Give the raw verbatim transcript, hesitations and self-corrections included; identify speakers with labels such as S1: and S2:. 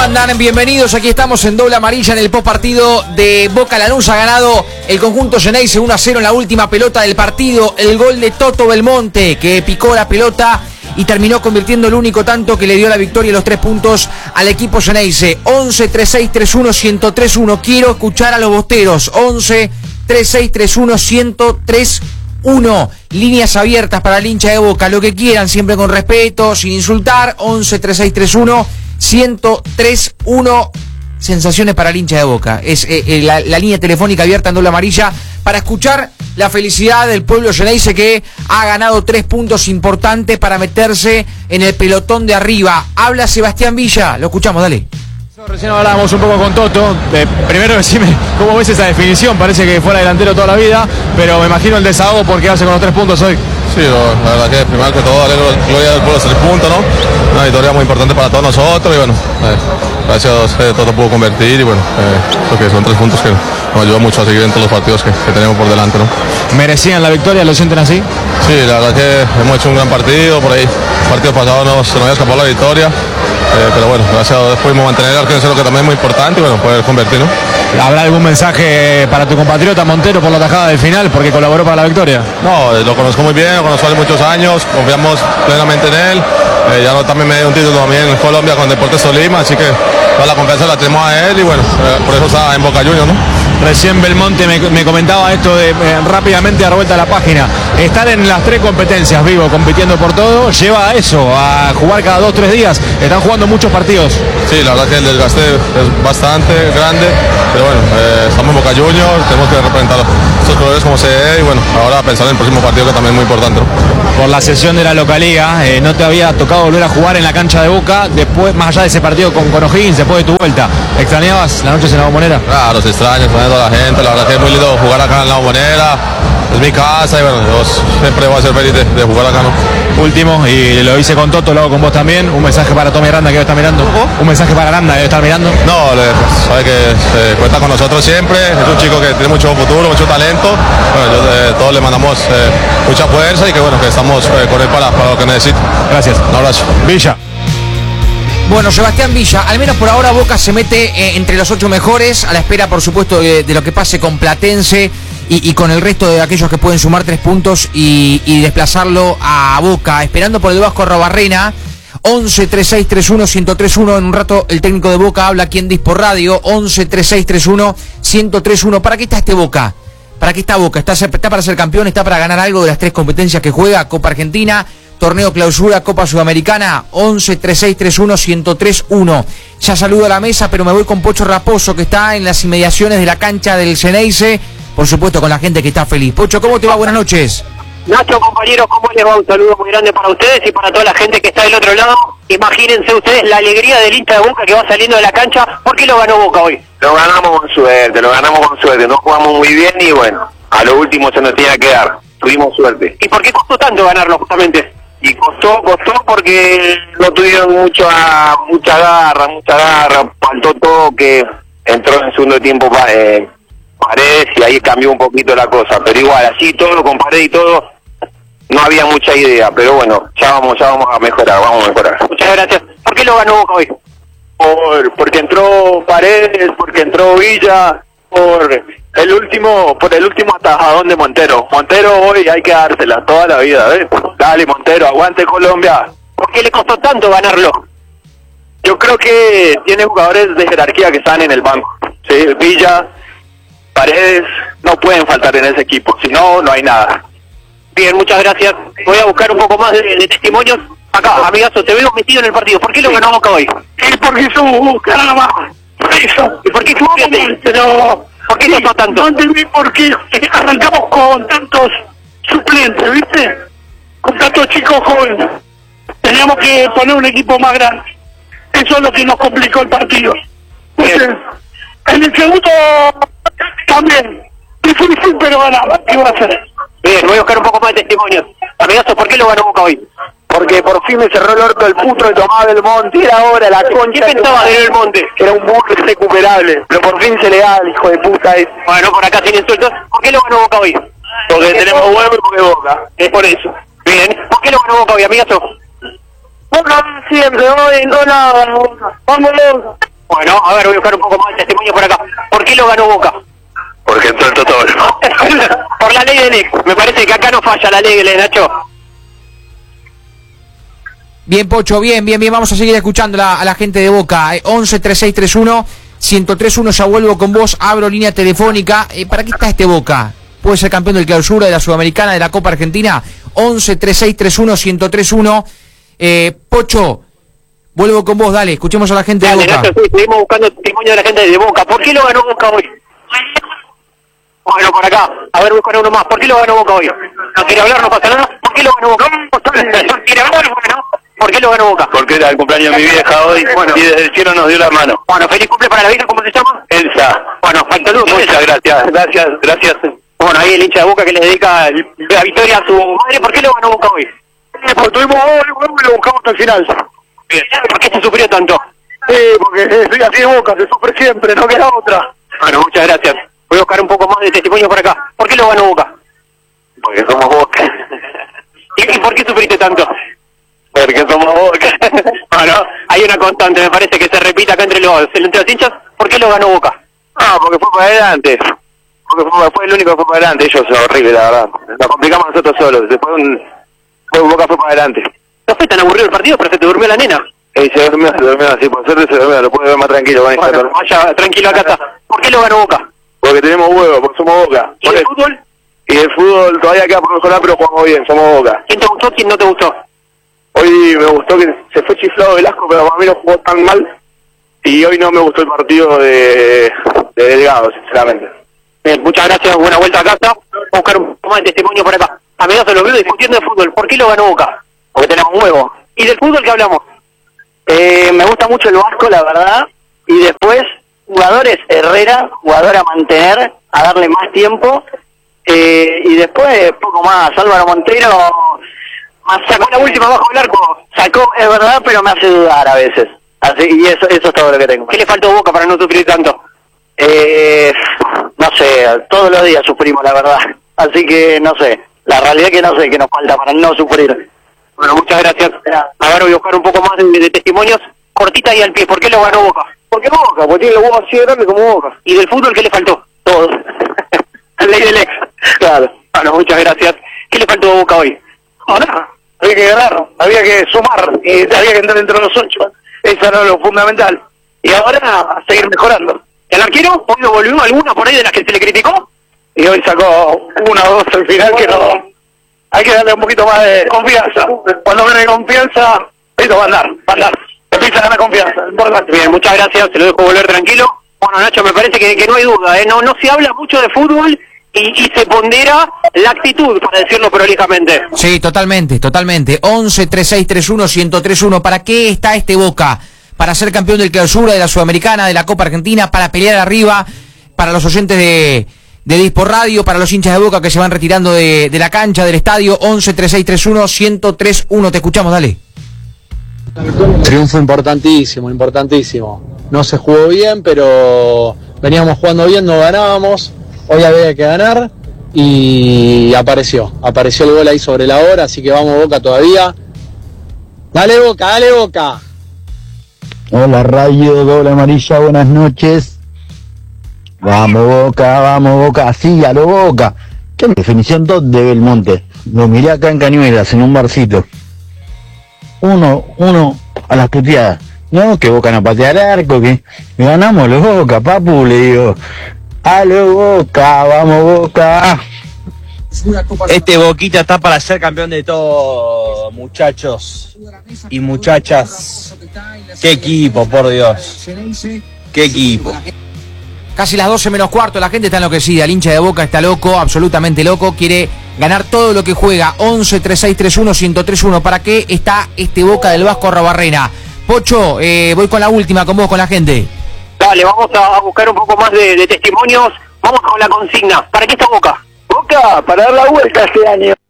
S1: andan? Bienvenidos, aquí estamos en Doble Amarilla en el post partido de Boca Lanús. Ha ganado el conjunto Xeneize uno a cero en la última pelota del partido. El gol de Toto Belmonte, que picó la pelota y terminó convirtiendo el único tanto que le dio la victoria y los tres puntos al equipo Xeneize. once, treinta y seis, treinta y uno, ciento tres uno. Quiero escuchar a los bosteros. once, treinta y seis, treinta y uno, ciento tres uno. Líneas abiertas para el hincha de Boca, lo que quieran, siempre con respeto, sin insultar. once, treinta y seis, treinta y uno, ciento tres uno. Sensaciones para el hincha de Boca. Es eh, eh, la, la línea telefónica abierta en Doble Amarilla para escuchar la felicidad del pueblo Xeneize, que ha ganado tres puntos importantes para meterse en el pelotón de arriba. Habla Sebastián Villa, lo escuchamos, dale.
S2: Recién hablábamos un poco con Toto. Eh, primero decime cómo ves esa definición. Parece que fuera delantero toda la vida, pero me imagino el desahogo por quedarse con los tres puntos hoy.
S3: Sí, lo, la verdad que primero que todo, darle gloria al pueblo los tres puntos, ¿no? Una victoria muy importante para todos nosotros y bueno, eh, gracias a Dios eh, Toto pudo convertir y bueno, eh, creo que son tres puntos que nos ayudan mucho a seguir en todos los partidos que, que tenemos por delante, ¿no?
S2: ¿Merecían la victoria? ¿Lo sienten así?
S3: Sí, la verdad que hemos hecho un gran partido, por ahí el partido pasado no, se nos había escapado la victoria, eh, pero bueno, gracias a Dios pudimos mantener el arco en cero, que también es muy importante y bueno, poder convertir, ¿no?
S2: ¿Habrá algún mensaje para tu compatriota Montero por la tajada del final, porque colaboró para la victoria?
S3: No, lo conozco muy bien, lo conozco hace muchos años, confiamos plenamente en él, eh, ya no, también me dio un título también en Colombia con Deportes Tolima, así que toda la confianza la tenemos a él y bueno, eh, por eso está en Boca Juniors, ¿no?
S2: Recién Belmonte me, me comentaba esto de eh, rápidamente dar vuelta a la página. Estar en las tres competencias, Vivo, compitiendo por todo, lleva a eso, a jugar cada dos, tres días. Están jugando muchos partidos.
S3: Sí, la verdad que el desgaste es bastante grande, pero bueno, eh, estamos en Boca Juniors, tenemos que representar estos colores como se dé y bueno, ahora pensar en el próximo partido que también es muy importante, ¿no?
S2: Por la sesión de la localía, eh, no te había tocado volver a jugar en la cancha de Boca, después, más allá de ese partido con, con O'Higgins, después de tu vuelta. ¿Extrañabas las noches en la Bombonera?
S3: Claro, se extraña, extraña a toda la gente, la verdad que es muy lindo jugar acá en la Bombonera, es mi casa y bueno, yo siempre voy a ser feliz de, de jugar acá, ¿no?
S2: Último, y lo hice con Toto, lo hago con vos también, un mensaje para Tommy Aranda que debe estar mirando. ¿Oh? Un mensaje para Aranda que debe estar mirando.
S3: No, le, pues, sabe que eh, cuenta con nosotros siempre, es un chico que tiene mucho futuro, mucho talento, bueno, yo, eh, todos le mandamos eh, mucha fuerza y que bueno, que estamos eh, con él para, para lo que necesite.
S2: Gracias.
S3: Un abrazo.
S2: Villa.
S1: Bueno, Sebastián Villa, al menos por ahora Boca se mete eh, entre los ocho mejores, a la espera por supuesto de, de lo que pase con Platense y, y con el resto de aquellos que pueden sumar tres puntos y, y desplazarlo a Boca, esperando por el Vasco Arrobarrena. once, treinta y seis, treinta y uno, ciento tres uno. En un rato el técnico de Boca habla aquí en Dispor Radio. once, treinta y seis, treinta y uno, ciento tres uno. ¿Para qué está este Boca? ¿Para qué está Boca? ¿Está, está para ser campeón? ¿Está para ganar algo de las tres competencias que juega? Copa Argentina, Torneo Clausura, Copa Sudamericana. Once, treinta y seis, treinta y uno, ciento tres uno. Ya saludo a la mesa, pero me voy con Pocho Raposo, que está en las inmediaciones de la cancha del Xeneize, por supuesto con la gente que está feliz. Pocho, ¿cómo te va? Buenas noches.
S4: Nacho, compañeros, ¿cómo les va? Un saludo muy grande para ustedes y para toda la gente que está del otro lado. Imagínense ustedes la alegría del hincha de Boca que va saliendo de la cancha. ¿Por qué lo ganó Boca hoy?
S5: Lo ganamos con suerte, lo ganamos con suerte. No jugamos muy bien y bueno, a lo último se nos tenía que dar. Tuvimos suerte.
S4: ¿Y por qué costó tanto ganarlo justamente?
S5: Y costó, costó porque no tuvieron mucha, mucha garra, mucha garra. Faltó toque, entró en segundo tiempo eh, Paredes y ahí cambió un poquito la cosa. Pero igual, así todo, con Paredes y todo, no había mucha idea, pero bueno, ya vamos, ya vamos a mejorar, vamos a mejorar.
S4: Muchas gracias. ¿Por qué lo ganó Boca hoy?
S5: Por, porque entró Paredes, porque entró Villa, por el último, por el último atajadón de Montero. Montero hoy hay que dársela toda la vida, ¿ves? Dale Montero, aguante Colombia.
S4: ¿Por qué le costó tanto ganarlo?
S5: Yo creo que tiene jugadores de jerarquía que están en el banco. Sí, Villa, Paredes, no pueden faltar en ese equipo, si no, no hay nada.
S4: Bien, muchas gracias. Voy a buscar un poco más de, de testimonios. Acá, amigazo, te veo metido en el partido. ¿Por qué lo ganó Boca hoy?
S6: Es porque somos Boca, nada más. Por eso.
S4: ¿Y por qué fuiste?
S6: Pero,
S4: ¿Por qué costó tanto?
S6: No entendí por qué arrancamos con tantos suplentes, ¿viste? Con tantos chicos jóvenes. Teníamos que poner un equipo más grande. Eso es lo que nos complicó el partido. ¿Viste? En el segundo también. Difícil, pero ganaba. ¿Qué va a hacer?
S4: Bien, voy a buscar un poco más de testimonios. Amigazo, ¿por qué lo ganó Boca hoy?
S5: Porque por fin me cerró el orto el puto de Tomás Belmonte. Era ahora la concha.
S4: ¿Qué pensabas de Belmonte?
S5: Era un burro irrecuperable. Pero por fin se le da al hijo de puta ese.
S4: Bueno, por acá sin insultos. ¿Por qué lo ganó Boca hoy?
S5: Porque tenemos huevo y porque Boca.
S4: Es por eso. Bien. ¿Por qué lo ganó Boca hoy, amigazo?
S6: Boca siempre, hoy no nada. Vamos Boca.
S4: Bueno, a ver, voy a buscar un poco más de testimonio por acá. ¿Por qué lo ganó Boca?
S5: Porque entró el Toto Belmont.
S4: Por la ley de Nex. Me parece que acá no falla la ley de Nacho.
S1: Bien, Pocho, bien, bien, bien. Vamos a seguir escuchando la, a la gente de Boca. Eh, once treinta y seis treinta y uno ciento tres uno, ya vuelvo con vos. Abro línea telefónica. Eh, ¿Para qué está este Boca? ¿Puede ser campeón del Clausura, de la Sudamericana, de la Copa Argentina? once treinta y seis treinta y uno ciento tres uno. Eh, Pocho, vuelvo con vos, dale. Escuchemos a la gente
S4: Dale,
S1: de Boca.
S4: Nacho, sí, seguimos buscando testimonio de la gente de Boca. ¿Por qué lo ganó Boca hoy? Bueno, por acá. A ver, buscar uno más. ¿Por qué lo ganó Boca hoy? No quiere hablar, no pasa nada. ¿Por qué lo ganó Boca? No quiere hablar, bueno. ¿Por qué lo ganó Boca?
S5: Porque era el cumpleaños de mi vieja hoy, bueno, y desde el cielo nos dio la mano.
S4: Bueno, feliz cumple para la vieja, ¿cómo se llama?
S5: Elsa.
S4: Bueno, saludos.
S5: Muchas gracias, gracias, gracias.
S4: Bueno, ahí el hincha de Boca que le dedica la victoria a su madre. ¿Por qué lo ganó Boca hoy?
S6: Porque tuvimos gol y lo buscamos hasta el final.
S4: Bien. ¿Por qué se sufrió tanto?
S6: Sí, porque soy así de Boca, se sufre siempre, no queda otra.
S4: Bueno, muchas gracias. Voy a buscar un poco más de testimonio por acá. ¿Por qué lo ganó Boca?
S5: Porque somos Boca.
S4: ¿Y, y por qué sufriste tanto?
S5: Porque somos Boca.
S4: Bueno, hay una constante, me parece, que se repite acá entre los, entre los hinchas. ¿Por qué lo ganó Boca?
S5: Ah, porque fue para adelante. Porque fue, fue el único que fue para adelante. Ellos son horribles, la verdad. Nos complicamos nosotros solos. Después un, fue, Boca fue para adelante.
S4: No fue tan aburrido el partido, pero se te durmió la nena.
S5: Y se durmió, se durmió así. Por suerte se durmió. Lo puede ver más tranquilo. Con
S4: Bueno,
S5: esta
S4: vaya tranquilo acá está. ¿Por qué lo ganó Boca?
S5: Porque tenemos huevos, porque somos Boca.
S4: ¿Y el fútbol?
S5: Y el fútbol todavía queda por mejorar, pero jugamos bien. Somos Boca.
S4: ¿Quién te gustó, quién no te gustó?
S5: Hoy me gustó que se fue chiflado Velasco, pero para mí no jugó tan mal. Y hoy no me gustó el partido de, de Delgado, sinceramente.
S4: Bien, muchas gracias, buena vuelta a casa. Voy a buscar un poco más de testimonio por acá. A Medazo lo veo discutiendo de fútbol. ¿Por qué lo ganó Boca?
S5: Porque tenemos huevos.
S4: ¿Y del fútbol qué hablamos?
S7: Eh, me gusta mucho el Vasco, la verdad. Y después, jugadores Herrera, jugador a mantener, a darle más tiempo. Eh, y después, poco más. Álvaro Montero, más
S4: Sacó la última bajo el arco.
S7: Sacó, es verdad, pero me hace dudar a veces. Así, y eso, eso es todo lo que tengo.
S4: ¿Qué le faltó a Boca para no sufrir tanto?
S7: Eh, no sé, todos los días sufrimos, la verdad. Así que no sé, la realidad es que no sé qué nos falta para no sufrir.
S4: Bueno, muchas gracias. A ver, voy a buscar un poco más de, de testimonios. Cortita y al pie, ¿por qué lo ganó Boca?
S5: Porque Boca, porque tiene los huevos así de grandes como Boca.
S4: ¿Y del fútbol qué le faltó?
S7: Todos.
S4: Ley del ex.
S7: Claro.
S4: Bueno, muchas gracias. ¿Qué le faltó a Boca hoy?
S6: No, nada. Había que ganar, había que sumar, y había que entrar dentro de los ocho. Eso era lo fundamental. Y ahora a seguir mejorando.
S4: ¿El arquero hoy lo volvió alguna por ahí de las que se le criticó?
S6: Y hoy sacó una o dos al final que no... Hay que darle un poquito más de confianza. Cuando viene confianza, esto va a andar, va a andar. Empieza a ganar confianza, importante.
S4: Bien, muchas gracias, se lo dejo volver tranquilo. Bueno, Nacho, me parece que, que no hay duda, ¿eh? No, no se habla mucho de fútbol y, y se pondera la actitud, para decirlo prolijamente.
S1: Sí, totalmente, totalmente. once treinta y seis treinta y uno ciento tres uno. ¿Para qué está este Boca? Para ser campeón del Clausura, de la Sudamericana, de la Copa Argentina, para pelear arriba, para los oyentes de, de Dispo Radio, para los hinchas de Boca que se van retirando de, de la cancha, del estadio. once treinta y seis treinta y uno ciento tres uno. Te escuchamos, dale.
S8: Triunfo importantísimo, importantísimo. No se jugó bien, pero veníamos jugando bien, no ganábamos. Hoy había que ganar y apareció. Apareció el gol ahí sobre la hora, así que vamos Boca todavía. Dale Boca, dale Boca.
S9: Hola Radio Doble Amarilla, buenas noches. Vamos Boca, vamos Boca, sí, a lo Boca. ¿Qué definición dos de Belmonte? Lo miré acá en Cañuelas, en un barcito. Uno, uno a las puteadas. No, que Boca no patea al arco, que ganamos los Boca, papu, le digo. A lo Boca, vamos Boca.
S10: Este Boquita está para ser campeón de todo, muchachos y muchachas. Qué equipo, por Dios. Qué equipo.
S1: Casi las doce menos cuarto, la gente está enloquecida, el hincha de Boca está loco, absolutamente loco, quiere ganar todo lo que juega. once treinta y seis treinta y uno ciento tres uno. ¿Para qué está este Boca del Vasco Arrobarrena? Pocho, eh, voy con la última, con vos, con la gente.
S4: Dale, vamos a buscar un poco más de, de testimonios. Vamos con la consigna. ¿Para qué está Boca?
S7: Boca, para dar la vuelta este año.